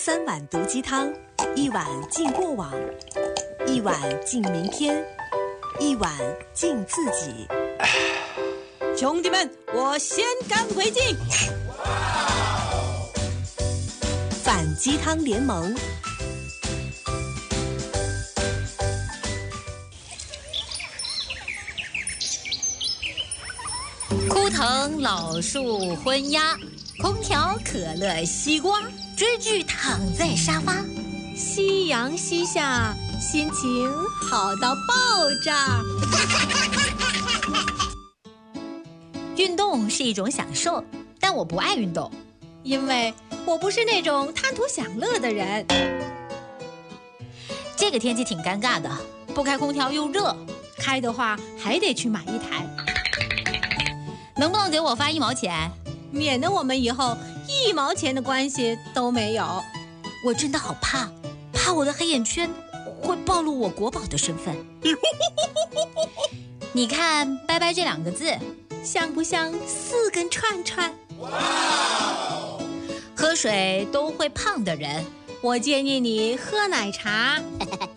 3碗毒鸡汤，1碗敬过往，1碗敬明天，1碗敬自己。 兄弟们，我先干为敬！ 反鸡汤联盟。 枯藤老树昏鸦，空调可乐西瓜，追剧躺在沙发， 夕阳西下，心情好到爆炸。 运动是一种享受，但我不爱运动， 因为我不是那种贪图享乐的人。 这个天气挺尴尬的，不开空调又热， 开的话还得去买一台。 能不能给我发1毛钱， 免得我们以后1毛钱的关系都没有。 我真的好怕我的黑眼圈会暴露我国宝的身份。你看拜拜这2个字像不像4根串串？ 喝水都会胖的人， 我建议你喝奶茶。